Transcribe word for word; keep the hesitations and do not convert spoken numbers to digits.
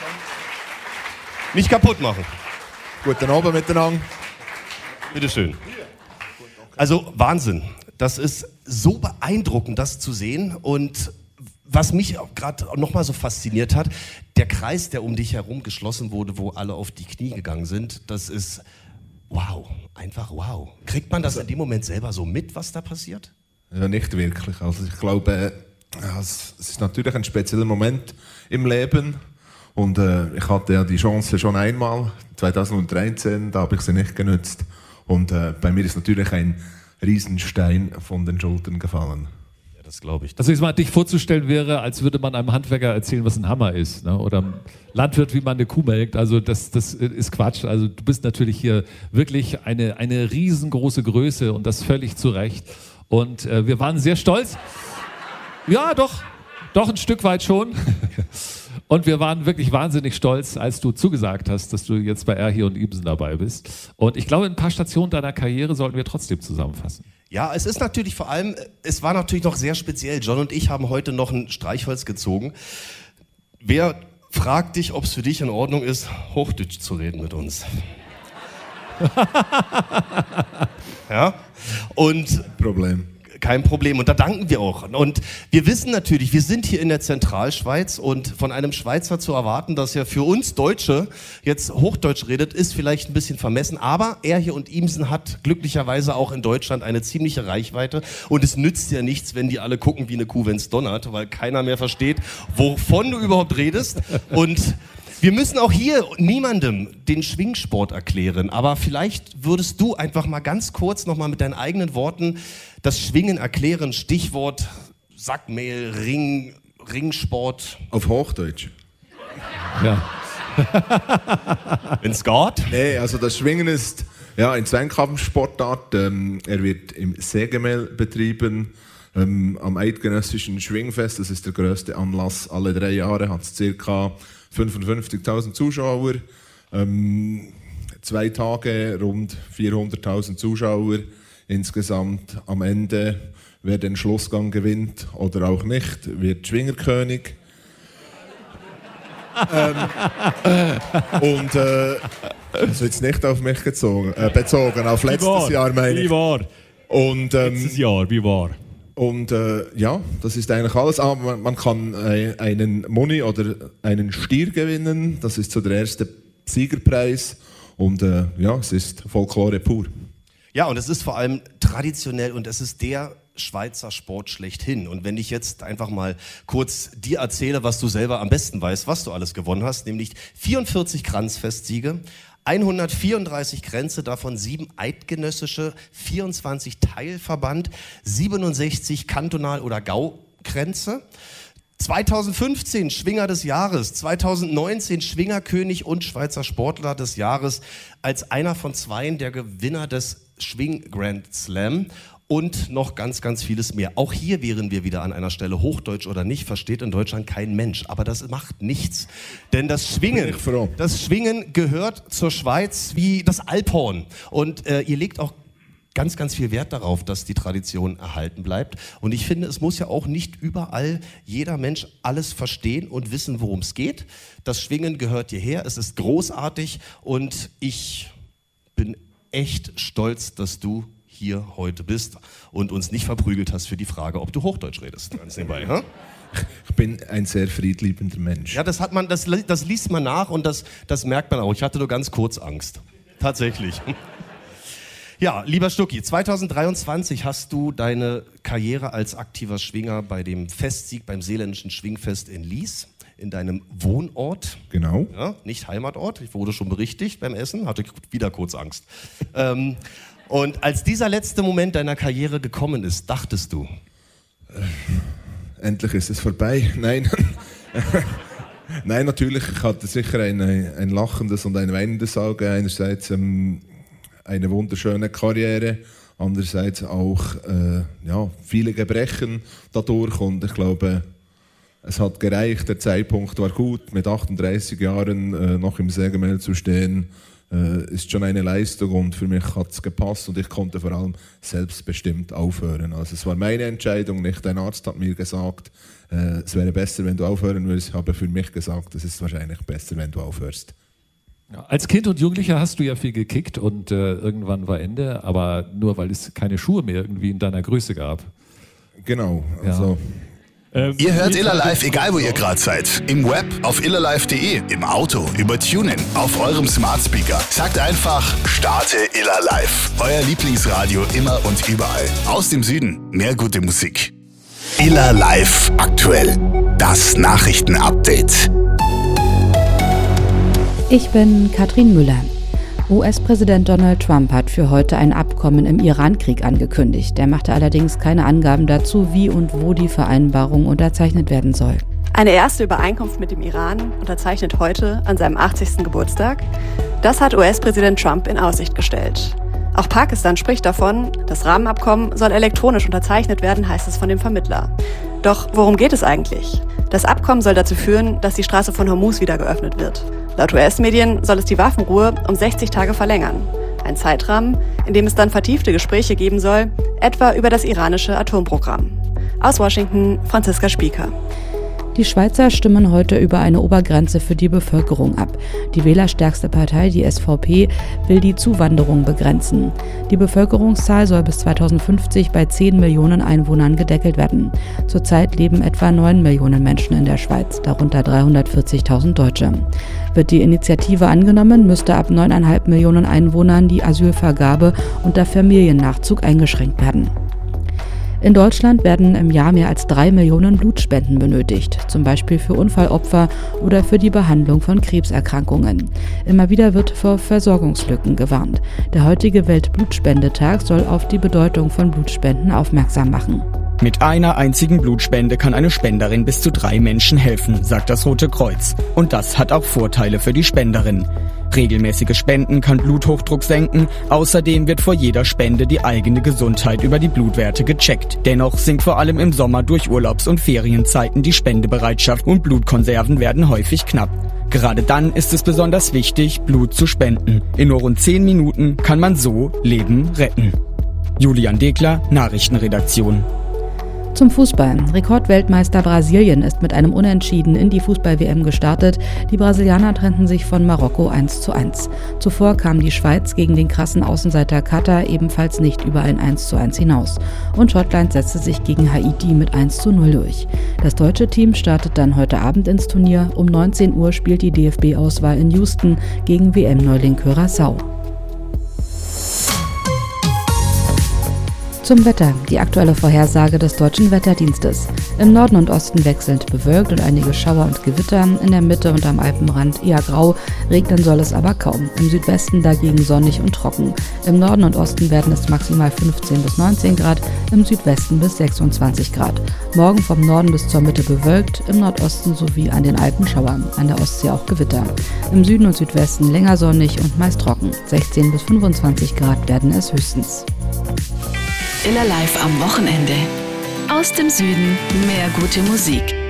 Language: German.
Nicht kaputt machen. Guten Abend miteinander. Bitteschön. Also Wahnsinn. Das ist so beeindruckend, das zu sehen. Und was mich gerade nochmal so fasziniert hat, der Kreis, der um dich herum geschlossen wurde, wo alle auf die Knie gegangen sind, das ist wow, einfach wow. Kriegt man das in dem Moment selber so mit, was da passiert? Ja, nicht wirklich. Also ich glaube, ja, es ist natürlich ein spezieller Moment im Leben. Und äh, ich hatte ja die Chance schon einmal, zweitausenddreizehn, da habe ich sie nicht genutzt. Und äh, bei mir ist natürlich ein Riesenstein von den Schultern gefallen. Ja, das glaube ich. Also jetzt mal dich vorzustellen wäre, als würde man einem Handwerker erzählen, was ein Hammer ist, ne? Oder einem Landwirt, wie man eine Kuh melkt. Also das, das ist Quatsch. Also du bist natürlich hier wirklich eine, eine riesengroße Größe und das völlig zu Recht. Und äh, wir waren sehr stolz. Ja, doch, doch ein Stück weit schon. Und wir waren wirklich wahnsinnig stolz, als du zugesagt hast, dass du jetzt bei Erhi und Ibsen dabei bist. Und ich glaube, ein paar Stationen deiner Karriere sollten wir trotzdem zusammenfassen. Ja, es ist natürlich vor allem, es war natürlich noch sehr speziell. John und ich haben heute noch ein Streichholz gezogen. Wer fragt dich, ob es für dich in Ordnung ist, Hochdeutsch zu reden mit uns? Ja, und Problem. Kein Problem. Und da danken wir auch. Und wir wissen natürlich, wir sind hier in der Zentralschweiz und von einem Schweizer zu erwarten, dass er für uns Deutsche jetzt Hochdeutsch redet, ist vielleicht ein bisschen vermessen. Aber Erhi und Ibsen hat glücklicherweise auch in Deutschland eine ziemliche Reichweite. Und es nützt ja nichts, wenn die alle gucken wie eine Kuh, wenn es donnert, weil keiner mehr versteht, wovon du überhaupt redest. Und wir müssen auch hier niemandem den Schwingsport erklären, aber vielleicht würdest du einfach mal ganz kurz nochmal mit deinen eigenen Worten das Schwingen erklären. Stichwort Sackmehl, Ring, Ringsport. Auf Hochdeutsch? Ja. In Skat? Nee, also das Schwingen ist ja ein Zweikampfsportart. Ähm, er wird im Sägemehl betrieben. Ähm, am Eidgenössischen Schwingfest, das ist der größte Anlass, alle drei Jahre hat es ca. fünfundfünfzigtausend Zuschauer, ähm, zwei Tage rund vierhunderttausend Zuschauer insgesamt. Am Ende, wer den Schlussgang gewinnt oder auch nicht, wird Schwingerkönig. ähm, und äh, das ist jetzt nicht auf mich gezogen, äh, bezogen, auf letztes war, Jahr meine ich. Wie war? Und, ähm, Letztes Jahr, wie war? Und äh, ja, das ist eigentlich alles. Aber man, man kann äh, einen Moni oder einen Stier gewinnen. Das ist so der erste Siegerpreis. Und äh, ja, es ist Folklore pur. Ja, und es ist vor allem traditionell und es ist der Schweizer Sport schlechthin. Und wenn ich jetzt einfach mal kurz dir erzähle, was du selber am besten weißt, was du alles gewonnen hast, nämlich vierundvierzig Kranzfestsiege, hundertvierunddreißig Kränze, davon sieben eidgenössische, vierundzwanzig Teilverband, siebenundsechzig Kantonal- oder Gaukränze. zweitausendfünfzehn Schwinger des Jahres, zweitausendneunzehn Schwingerkönig und Schweizer Sportler des Jahres als einer von zweien der Gewinner des Schwing Grand Slam. Und noch ganz, ganz vieles mehr. Auch hier wären wir wieder an einer Stelle, Hochdeutsch oder nicht, versteht in Deutschland kein Mensch. Aber das macht nichts. Denn das Schwingen, das Schwingen gehört zur Schweiz wie das Alphorn. Und äh, ihr legt auch ganz, ganz viel Wert darauf, dass die Tradition erhalten bleibt. Und ich finde, es muss ja auch nicht überall jeder Mensch alles verstehen und wissen, worum es geht. Das Schwingen gehört hierher, es ist großartig und ich bin echt stolz, dass du hier heute bist und uns nicht verprügelt hast für die Frage, ob du Hochdeutsch redest. Ganz nebenbei, ha? Ich bin ein sehr friedliebender Mensch. Ja, das hat man, das, das liest man nach und das, das merkt man auch. Ich hatte nur ganz kurz Angst. Tatsächlich. Ja, lieber Stucki, zweitausenddreiundzwanzig hast du deine Karriere als aktiver Schwinger bei dem Festsieg beim Seeländischen Schwingfest in Lies, in deinem Wohnort. Genau. Ja, nicht Heimatort, ich wurde schon berichtigt beim Essen, hatte wieder kurz Angst. ähm, Und als dieser letzte Moment deiner Karriere gekommen ist, dachtest du? Äh, endlich ist es vorbei. Nein. Nein, natürlich. Ich hatte sicher ein, ein lachendes und ein weinendes Auge. Einerseits ähm, eine wunderschöne Karriere, andererseits auch äh, ja, viele Gebrechen dadurch. Und ich glaube, es hat gereicht. Der Zeitpunkt war gut, mit achtunddreißig Jahren äh, noch im Sägemehl zu stehen. äh, ist schon eine Leistung und für mich hat es gepasst und ich konnte vor allem selbstbestimmt aufhören. Also es war meine Entscheidung, nicht ein Arzt hat mir gesagt, äh, es wäre besser, wenn du aufhören würdest. Ich habe für mich gesagt, es ist wahrscheinlich besser, wenn du aufhörst. Ja, als Kind und Jugendlicher hast du ja viel gekickt und äh, irgendwann war Ende, aber nur weil es keine Schuhe mehr irgendwie in deiner Größe gab. Genau, also... Ja. Ähm, Ihr hört Iller Live, egal wo ihr gerade seid. Im Web, auf illerlive punkt de, im Auto, über TuneIn, auf eurem Smart Speaker. Sagt einfach, starte Iller Live. Euer Lieblingsradio immer und überall. Aus dem Süden, mehr gute Musik. Iller Live aktuell. Das Nachrichtenupdate. Ich bin Katrin Müller. U S-Präsident Donald Trump hat für heute ein Abkommen im Iran-Krieg angekündigt. Er machte allerdings keine Angaben dazu, wie und wo die Vereinbarung unterzeichnet werden soll. Eine erste Übereinkunft mit dem Iran unterzeichnet heute an seinem achtzigsten Geburtstag. Das hat U S-Präsident Trump in Aussicht gestellt. Auch Pakistan spricht davon, das Rahmenabkommen soll elektronisch unterzeichnet werden, heißt es von dem Vermittler. Doch worum geht es eigentlich? Das Abkommen soll dazu führen, dass die Straße von Hormuz wieder geöffnet wird. Laut U S-Medien soll es die Waffenruhe um sechzig Tage verlängern. Ein Zeitrahmen, in dem es dann vertiefte Gespräche geben soll, etwa über das iranische Atomprogramm. Aus Washington, Franziska Spieker. Die Schweizer stimmen heute über eine Obergrenze für die Bevölkerung ab. Die wählerstärkste Partei, die S V P, will die Zuwanderung begrenzen. Die Bevölkerungszahl soll bis zweitausendfünfzig bei zehn Millionen Einwohnern gedeckelt werden. Zurzeit leben etwa neun Millionen Menschen in der Schweiz, darunter dreihundertvierzigtausend Deutsche. Wird die Initiative angenommen, müsste ab neun Komma fünf Millionen Einwohnern die Asylvergabe unter Familiennachzug eingeschränkt werden. In Deutschland werden im Jahr mehr als drei Millionen Blutspenden benötigt, zum Beispiel für Unfallopfer oder für die Behandlung von Krebserkrankungen. Immer wieder wird vor Versorgungslücken gewarnt. Der heutige Weltblutspendetag soll auf die Bedeutung von Blutspenden aufmerksam machen. Mit einer einzigen Blutspende kann eine Spenderin bis zu drei Menschen helfen, sagt das Rote Kreuz. Und das hat auch Vorteile für die Spenderin. Regelmäßige Spenden kann Bluthochdruck senken. Außerdem wird vor jeder Spende die eigene Gesundheit über die Blutwerte gecheckt. Dennoch sinkt vor allem im Sommer durch Urlaubs- und Ferienzeiten die Spendebereitschaft und Blutkonserven werden häufig knapp. Gerade dann ist es besonders wichtig, Blut zu spenden. In nur rund zehn Minuten kann man so Leben retten. Julian Dekler, Nachrichtenredaktion. Zum Fußball. Rekordweltmeister Brasilien ist mit einem Unentschieden in die Fußball-W M gestartet. Die Brasilianer trennten sich von Marokko eins zu eins. Zuvor kam die Schweiz gegen den krassen Außenseiter Katar ebenfalls nicht über ein eins zu eins hinaus. Und Schottland setzte sich gegen Haiti mit eins zu null durch. Das deutsche Team startet dann heute Abend ins Turnier. Um neunzehn Uhr spielt die D F B-Auswahl in Houston gegen W M-Neuling Curaçao. Zum Wetter. Die aktuelle Vorhersage des Deutschen Wetterdienstes. Im Norden und Osten wechselnd bewölkt und einige Schauer und Gewitter. In der Mitte und am Alpenrand eher grau. Regnen soll es aber kaum. Im Südwesten dagegen sonnig und trocken. Im Norden und Osten werden es maximal fünfzehn bis neunzehn Grad, im Südwesten bis sechsundzwanzig Grad. Morgen vom Norden bis zur Mitte bewölkt, im Nordosten sowie an den Alpen Schauer. An der Ostsee auch Gewitter. Im Süden und Südwesten länger sonnig und meist trocken. sechzehn bis fünfundzwanzig Grad werden es höchstens. Iller Live am Wochenende. Aus dem Süden mehr gute Musik.